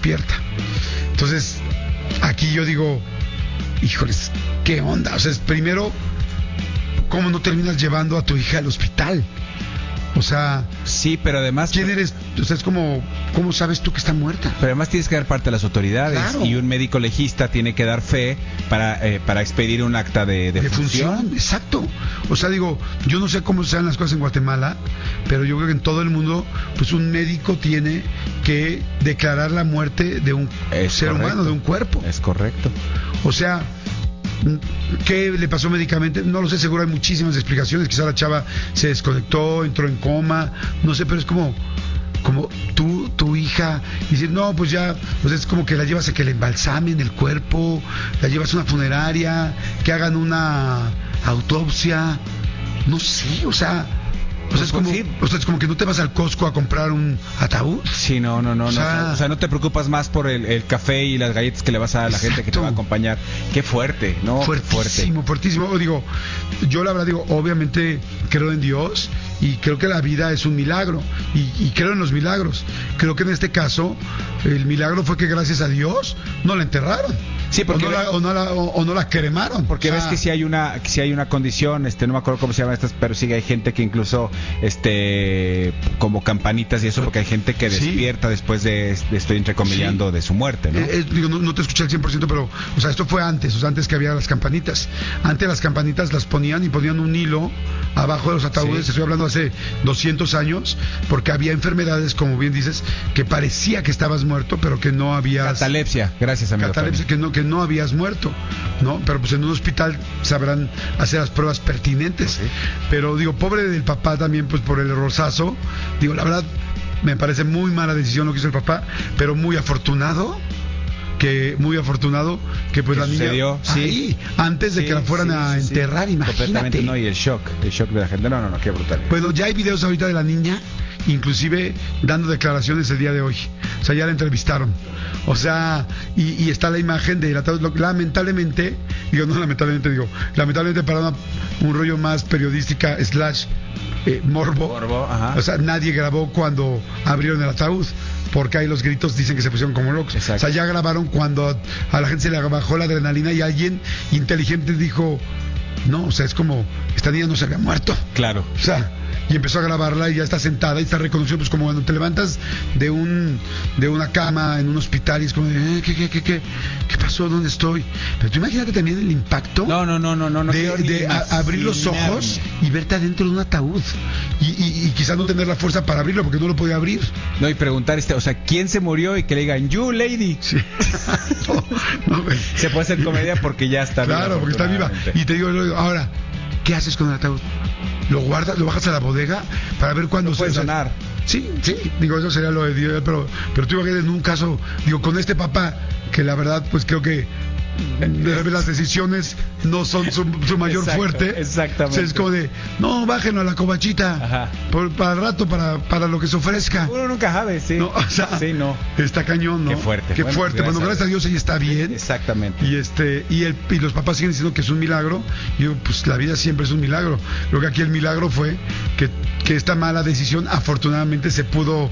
despierta. Entonces, aquí yo digo, híjoles, ¿qué onda? O sea, primero, ¿cómo no terminas llevando a tu hija al hospital? O sea, sí, pero además, ¿quién eres? O sea, es como, ¿cómo sabes tú que está muerta? Pero además tienes que dar parte a las autoridades, claro. Y un médico legista tiene que dar fe para expedir un acta de función. Exacto. O sea, digo, yo no sé cómo sean las cosas en Guatemala, pero yo creo que en todo el mundo, pues un médico tiene que declarar la muerte de un ser humano, de un cuerpo. Es correcto. O sea, ¿qué le pasó médicamente? No lo sé, seguro hay muchísimas explicaciones. Quizá la chava se desconectó, entró en coma, no sé, pero es como tu hija, y decir, no, pues ya, pues es como que la llevas a que le embalsamen el cuerpo, la llevas a una funeraria, que hagan una autopsia, no sé, o sea, es como que no te vas al Costco a comprar un ataúd. Sí, no. O sea, no te preocupas más por el café y las galletas que le vas a dar a la gente que te va a acompañar. Qué fuerte, ¿no? Fuertísimo. Digo, yo la verdad digo, obviamente creo en Dios y creo que la vida es un milagro y creo en los milagros. Creo que en este caso el milagro fue que gracias a Dios no la enterraron. Sí, porque o no la cremaron. Porque ves que si hay una condición, no me acuerdo cómo se llaman estas, pero sí hay gente que incluso como campanitas y eso, porque hay gente que despierta después de estoy entrecomillando de su muerte, ¿no? Digo, no te escuché al 100%, pero o sea, esto fue antes que había las campanitas. Antes las campanitas las ponían un hilo abajo de los ataúdes. Estoy hablando hace 200 años, porque había enfermedades, como bien dices, que parecía que estabas muerto, pero que no habías... Catalepsia, gracias amigo. Catalepsia, que no habías muerto, ¿no? Pero pues en un hospital sabrán hacer las pruebas pertinentes. Sí. Pero digo, pobre del papá también, pues por el errorzazo. Digo, la verdad, me parece muy mala decisión lo que hizo el papá, pero muy afortunado que pues la niña ahí, antes de que la fueran a enterrar, imagínate. Completamente, no, y el shock de la gente, no, qué brutal. Bueno, ya hay videos ahorita de la niña, inclusive dando declaraciones el día de hoy. O sea, ya la entrevistaron. O sea, y está la imagen de lamentablemente para un rollo más periodística / morbo, ajá. O sea, nadie grabó cuando abrieron el ataúd, porque ahí los gritos dicen que se pusieron como locos. Exacto. O sea, ya grabaron cuando a la gente se le bajó la adrenalina y alguien inteligente dijo, no, o sea, es como, esta niña no se había muerto. Claro. O sea, y empezó a grabarla y ya está sentada y está reconociendo, pues como cuando te levantas de una cama en un hospital y es como ¿qué pasó? ¿Dónde estoy? Pero tú imagínate también el impacto de abrir los ojos y verte adentro de un ataúd y quizás no tener la fuerza para abrirlo porque no lo podía abrir. No, y preguntar o sea, ¿quién se murió? Y que le digan, you lady. Sí. no, se puede hacer comedia porque ya está viva. Claro, porque está viva. Y te digo, ahora, ¿qué haces con el ataúd? ¿Lo guardas, lo bajas a la bodega para ver cuándo puede sonar? Sí, digo, eso sería lo de Dios, pero tú imagínate en un caso, digo, con este papá, que la verdad, pues creo que las decisiones no son su mayor fuerte. Exactamente. O sea, es como de, no, bájenlo a la covachita para el rato, para lo que se ofrezca. Uno nunca sabe, sí. No, o sea, sí, no. Está cañón, ¿no? Qué fuerte. Bueno, gracias a Dios ella está bien. Exactamente. Y los papás siguen diciendo que es un milagro. Y yo, pues la vida siempre es un milagro. Creo que aquí el milagro fue que esta mala decisión afortunadamente se pudo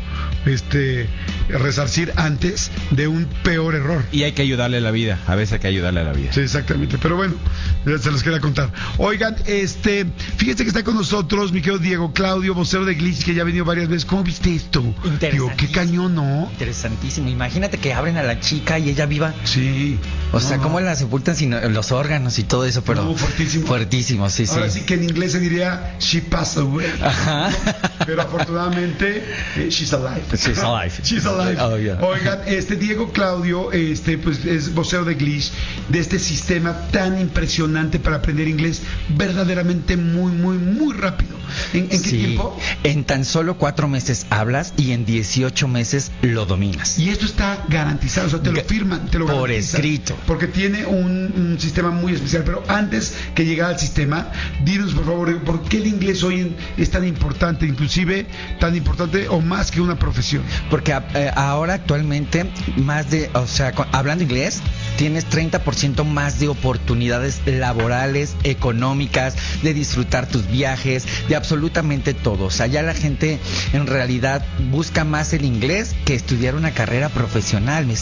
resarcir antes de un peor error. Y hay que ayudarle a la vida. A veces hay que ayudarle a la vida. Sí, exactamente. Pero bueno, ya se los quería contar. Oigan, fíjense que está con nosotros mi querido Diego Claudio, vocero de Glitch, que ya ha venido varias veces. ¿Cómo viste esto? Digo, qué cañón, ¿no? Interesantísimo. Imagínate que abren a la chica y ella viva. Sí. O sea, cómo la sepultan sin los órganos y todo eso, pero fuertísimo. Fuertísimo, sí. Ahora sí que en inglés se diría she passed away. Ajá. Pero afortunadamente she's alive. She's alive. She's alive. Oh, yeah. Oigan, Diego Claudio, pues es vocero de Glitch, de este sistema tan impresionante para aprender inglés, verdaderamente muy, muy, muy rápido. ¿En qué tiempo? En tan solo 4 meses hablas y en 18 meses lo dominas. Y esto está garantizado, o sea, te lo firman, te lo por garantizan, escrito. porque tiene un sistema muy especial. Pero antes que llegara al sistema, dinos por favor, ¿por qué el inglés hoy es tan importante, inclusive tan importante o más que una profesión? Porque ahora actualmente hablando inglés tienes 30% más de oportunidades laborales, económicas, de disfrutar tus viajes, de absolutamente todo. O sea, ya la gente en realidad busca más el inglés que estudiar una carrera profesional.